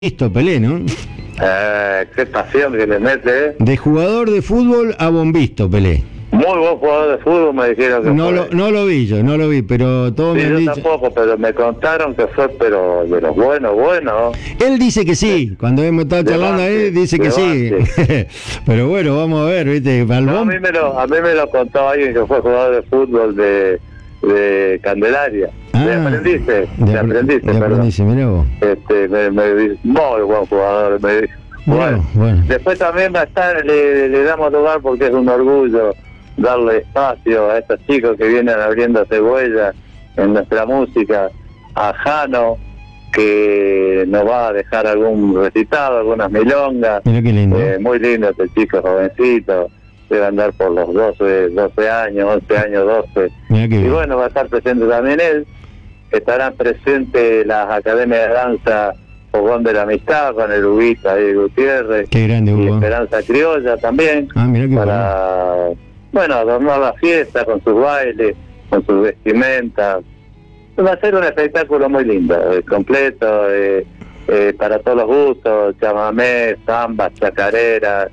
Listo, Pelé, ¿no? Qué pasión que le mete, ¿eh? De jugador de fútbol a bombisto, Pelé. Muy buen jugador de fútbol, me dijeron que fue. No lo vi yo, no lo vi, pero todos Sí, me han yo dicho. tampoco, pero me contaron que fue, pero de los buenos. Él dice que sí, cuando hemos estado charlando ahí, dice que sí. Pero bueno, vamos a ver, ¿viste? No, a mí me lo contó alguien que fue jugador de fútbol de Candelaria. De aprendice, mirá vos. Me dice, muy buen jugador, me dice. Bueno. Después también va a estar, le damos lugar porque es un orgullo darle espacio a estos chicos que vienen abriéndose huellas en nuestra música, a Jano, que nos va a dejar algún recitado, algunas milongas. Mira qué lindo. Muy lindo este chico jovencito, debe andar por los 12 años, 11 años, 12. Y bueno, va a estar presente también él. Estarán presentes las academias de danza Fogón de la Amistad con el Huguito ahí Gutiérrez. Qué grande, Hugo. Y Esperanza Criolla también. Mira qué para adornar la fiesta con sus bailes, con sus vestimentas. Va a ser un espectáculo muy lindo, completo, para todos los gustos, chamamé, zambas, chacareras,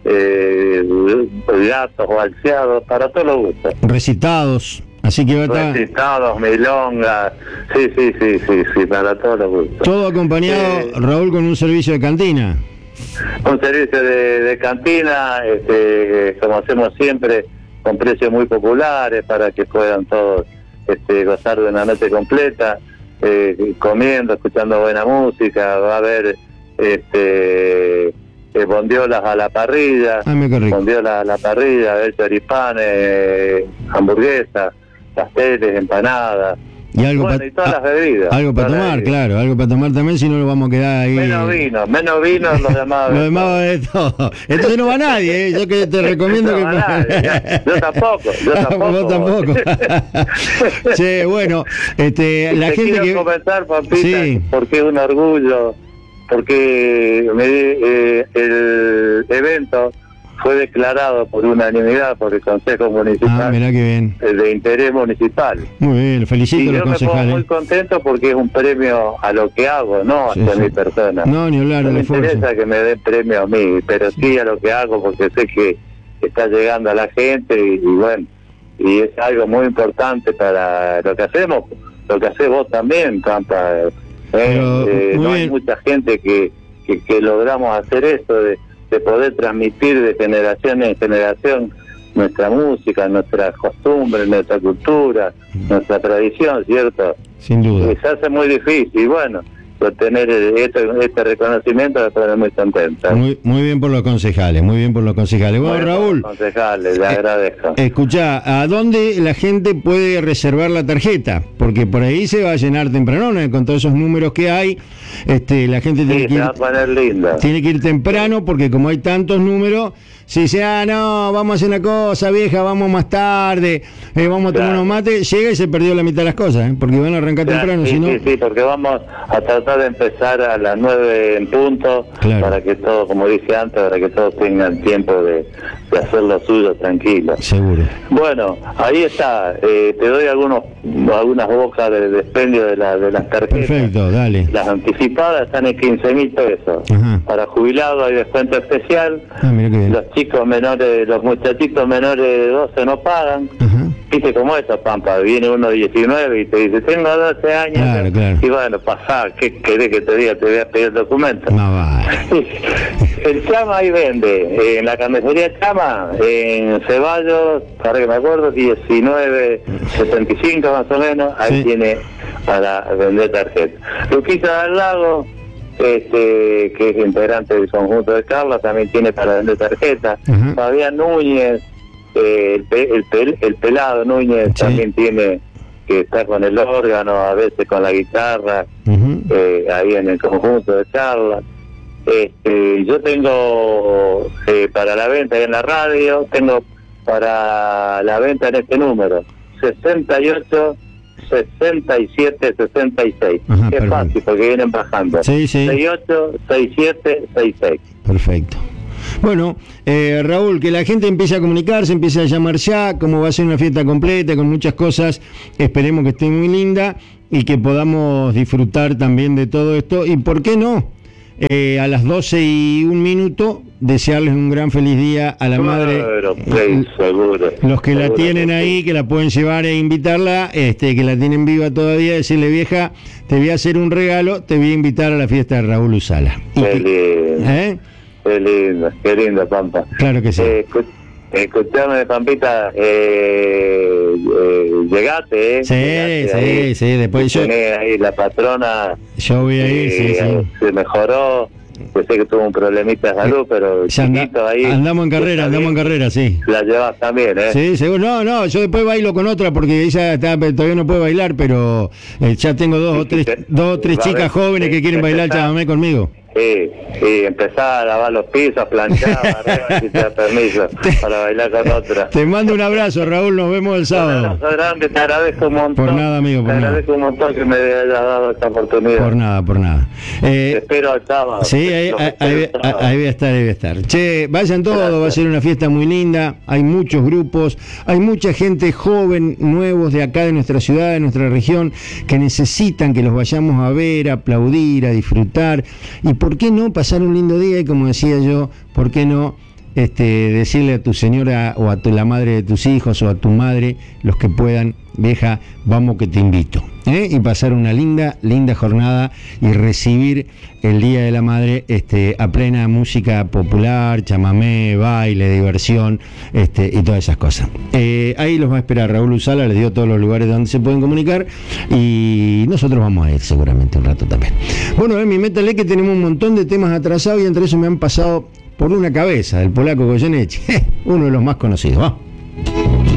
gatos, balseados, para todos los gustos. Recitados. Así que va a estar... Recitados, milongas, sí, para todos los gustos. Todo acompañado, Raúl, con un servicio de cantina. Un servicio de cantina, como hacemos siempre, con precios muy populares para que puedan todos gozar de una noche completa, comiendo, escuchando buena música. Va a haber bondiolas a la parrilla, bondiolas a la parrilla, choripanes, hamburguesas, pasteles, empanadas. Y algo y todas las bebidas. Algo para tomar, claro, algo para tomar también, si no lo vamos a quedar ahí. Menos vino, los demás. Los demás de todo. Entonces no va nadie, yo que te recomiendo que... Yo tampoco. Vos tampoco. Sí, bueno, la gente quiero que... comentar, Pampita, sí. Porque es un orgullo, porque el evento fue declarado por unanimidad por el Consejo Municipal mirá qué bien. De interés municipal. Muy bien, felicito a los concejales. Yo me pongo muy contento porque es un premio a lo que hago, no hacia mi persona. No, ni hablar, no me interesa que me den premio a mí, pero sí a lo que hago porque sé que está llegando a la gente y bueno, y es algo muy importante para lo que hacemos, lo que haces vos también, Pampa. No hay mucha gente que logramos hacer eso de poder transmitir de generación en generación nuestra música, nuestras costumbres, nuestra cultura, nuestra tradición, ¿cierto? Sin duda. Se hace muy difícil, y bueno, tener este reconocimiento me pone muy contenta. Muy bien por los concejales, muy bien por los concejales. Bueno, Raúl, los concejales, le agradezco. Escuchá, ¿a dónde la gente puede reservar la tarjeta? Porque por ahí se va a llenar temprano, ¿no? Con todos esos números que hay, la gente tiene que ir, se va a poner linda. Tiene que ir temprano, porque como hay tantos números, si dice, no, vamos a hacer una cosa, vieja, vamos más tarde, vamos a tomar unos mates, llega y se perdió la mitad de las cosas, porque van a arrancar temprano, si no... Sí, porque vamos a tratar de empezar a las 9 en punto, para que todos, como dije antes, para que todos tengan tiempo de hacer lo suyo tranquilo. Seguro. Bueno, ahí está, te doy algunas bocas de despendio de las tarjetas. Perfecto, dale. Las anticipadas están en 15.000 pesos. Ajá. Para jubilados hay descuento especial. Mira qué bien. Los chicos menores, los muchachitos menores de 12 no pagan. Ajá. Viste cómo es, Pampa, viene uno de 19 y te dice, tengo 12 años. Claro. Y bueno, pasá, ¿qué querés que te diga? Te voy a pedir el documento. No va. El Chama ahí vende, en la carnicería Chama, en Ceballos, para que me acuerdo, 19.75 más o menos, ahí tiene para vender tarjeta. Luquita del Lago, que es integrante del conjunto de Carla, también tiene para vender tarjeta. Fabián Núñez, el pelado Núñez también tiene, que está con el órgano, a veces con la guitarra, ahí en el conjunto de Carla. Yo tengo para la venta en la radio, tengo para la venta en este número 68 67 66. Es fácil porque vienen bajando. 68 67 66. Perfecto. Bueno, Raúl, que la gente empiece a comunicarse, empiece a llamar ya, como va a ser una fiesta completa, con muchas cosas, esperemos que esté muy linda y que podamos disfrutar también de todo esto. Y por qué no a las 12:01, desearles un gran feliz día a la madre. Seguro. Los que la tienen ahí, que la pueden llevar e invitarla, que la tienen viva todavía, decirle, vieja, te voy a hacer un regalo, te voy a invitar a la fiesta de Raúl Usala. Qué lindo, Pampa. Claro que sí. Escuchame, Pampita, llegaste, Sí, después yo... ahí la patrona. Yo voy a ir, sí. Se mejoró. Yo sé que tuvo un problemita de salud, pero ahí. Andamos en carrera, sí. La llevas también, ¿eh? Sí, seguro. No, yo después bailo con otra porque ella todavía no puede bailar, pero ya tengo dos o tres chicas jóvenes que quieren bailar chamamé conmigo. Sí, empezar a lavar los pisos, planchar, si te da permiso para bailar con otra. Te mando un abrazo, Raúl, nos vemos el sábado. Un abrazo grande, te agradezco un montón. Por nada, amigo, te agradezco un montón que me hayas dado esta oportunidad. Por nada. Te espero al sábado. Sí, ahí voy a estar. Che, vayan todos, gracias. Va a ser una fiesta muy linda, hay muchos grupos, hay mucha gente joven, nuevos de acá, de nuestra ciudad, de nuestra región, que necesitan que los vayamos a ver, a aplaudir, a disfrutar, y ¿por qué no pasar un lindo día? Y como decía yo, ¿por qué no decirle a tu señora o a la madre de tus hijos o a tu madre, los que puedan, vieja, vamos que te invito, y pasar una linda jornada y recibir el Día de la Madre a plena música popular, chamamé, baile, diversión, y todas esas cosas. Ahí los va a esperar Raúl Usala, les dio todos los lugares donde se pueden comunicar y nosotros vamos a ir seguramente un rato también. Bueno, mi métale que tenemos un montón de temas atrasados y entre eso me han pasado por una cabeza, el polaco Goyeneche, uno de los más conocidos. ¿Va?